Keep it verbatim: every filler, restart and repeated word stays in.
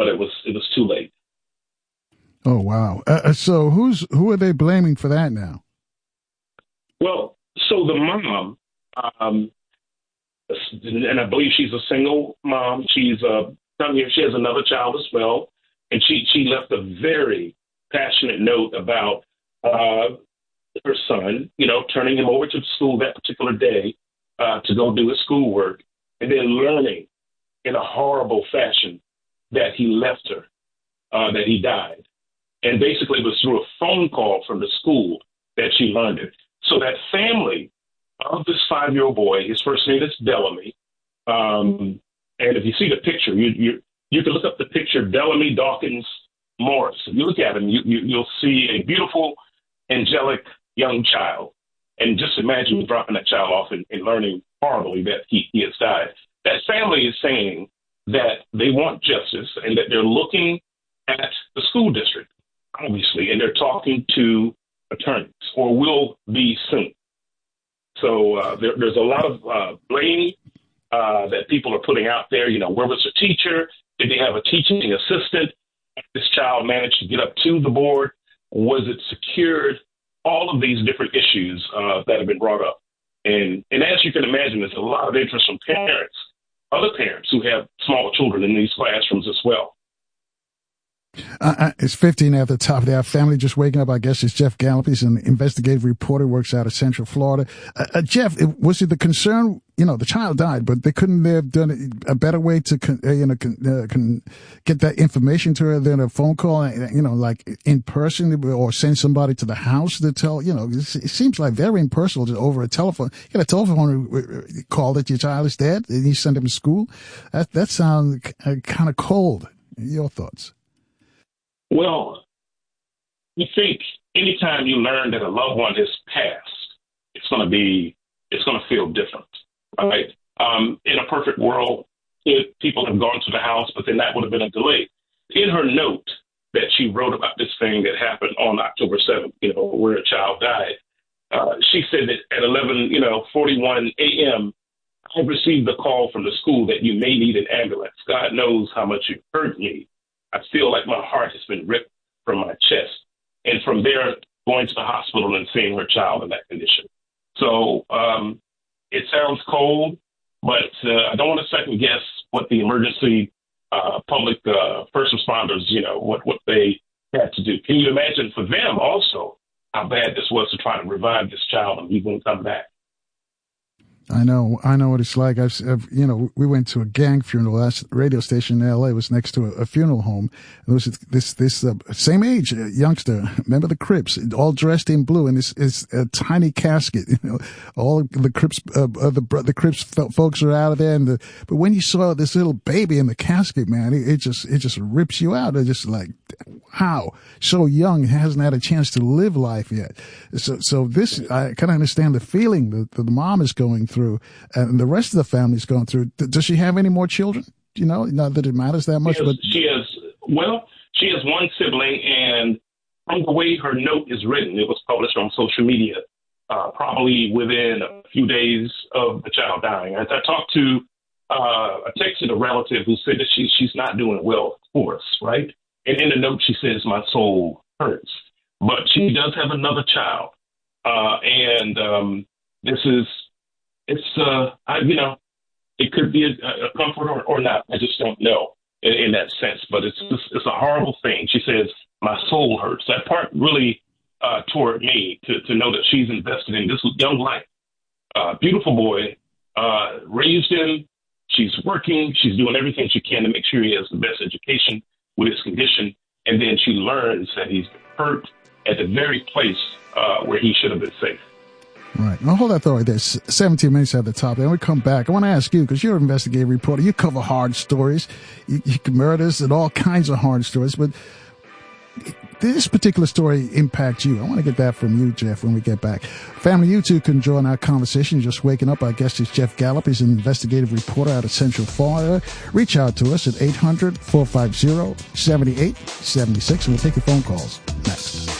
but it was it was too late. Oh wow! Uh, so who's who are they blaming for that now? Well, so the mom, um, and I believe she's a single mom. She's uh, down here. She has another child as well, and she she left a very passionate note about uh, her son. You know, turning him over to school that particular day uh, to go do his schoolwork, and then learning in a horrible fashion that he left her, uh, that he died. And basically it was through a phone call from the school that she learned it. So that family of this five-year-old boy, his first name is Bellamy. Um, and if you see the picture, you, you you can look up the picture, Bellamy Dawkins Morris. If you look at him, you, you, you'll see a beautiful, angelic young child. And just imagine dropping that child off and, and learning horribly that he, he has died. That family is saying that they want justice and that they're looking at the school district, obviously, and they're talking to attorneys or will be soon. So uh, there, there's a lot of uh, blame uh, that people are putting out there. You know, where was the teacher? Did they have a teaching assistant? This child managed to get up to the board. Was it secured? All of these different issues uh, that have been brought up. And, and as you can imagine, there's a lot of interest from parents, other parents who have small children in these classrooms as well. Uh, it's fifteen at the top of our family just waking up. I guess it's Jeff Gallup. He's an investigative reporter, works out of Central Florida. Uh, uh, Jeff, it, was it the concern? You know, the child died, but they couldn't have done a better way to, con, uh, you know, con, uh, con, get that information to her than a phone call, you know, like in person, or send somebody to the house to tell, you know, it seems like very impersonal just over a telephone. You get a telephone call that your child is dead and you send him to school. That, that sounds uh, kind of cold. Your thoughts? Well, you think anytime you learn that a loved one has passed, it's going to be, it's going to feel different, right? Um, in a perfect world, if people have gone to the house, but then that would have been a delay. In her note that she wrote about this thing that happened on October seventh, you know, where a child died, uh, she said that at eleven, you know, forty-one a.m., I received a call from the school that you may need an ambulance. God knows how much you hurt me. I feel like my heart has been ripped from my chest. And from there, going to the hospital and seeing her child in that condition. So um, it sounds cold, but uh, I don't want to second guess what the emergency uh, public uh, first responders, you know, what, what they had to do. Can you imagine for them also how bad this was to try to revive this child and he wouldn't come back? I know, I know what it's like. I've, I've, you know, we went to a gang funeral. Last radio station in L A was next to a, a funeral home. There was this, this, uh, same age uh, youngster. Remember the Crips, all dressed in blue, and this is a tiny casket. You know, all the Crips, uh, uh, the the Crips folks are out of there. And the, but when you saw this little baby in the casket, man, it, it just, it just rips you out. It's just like, how so young, hasn't had a chance to live life yet. So, so this, I kind of understand the feeling that the mom is going through. Through, and the rest of the family's going through. Does she have any more children? You know, not that it matters that much, she has, but she has. Well, she has one sibling, and from the way her note is written, it was published on social media, uh, probably within a few days of the child dying. I, I talked to uh, a texted a relative who said that she she's not doing well, of course, right? And in the note, she says, "My soul hurts," but she does have another child, uh, and um, this is. It's, uh, I, you know, it could be a, a comfort or, or not. I just don't know in, in that sense. But it's, it's it's a horrible thing. She says, my soul hurts. That part really uh, tore me to, to know that she's invested in this young life. Uh, beautiful boy, uh, raised him. She's working. She's doing everything she can to make sure he has the best education with his condition. And then she learns that he's hurt at the very place uh, where he should have been safe. Right. Now, hold that thought right there. seventeen minutes at the top. And we come back. I want to ask you, because you're an investigative reporter. You cover hard stories. You, you can murders and all kinds of hard stories. But did this particular story impact you? I want to get that from you, Jeff, when we get back. Family, you too can join our conversation. Just waking up. Our guest is Jeff Gallup. He's an investigative reporter out of Central Florida. Reach out to us at eight hundred, four five zero, seven eight seven six, and we'll take your phone calls next.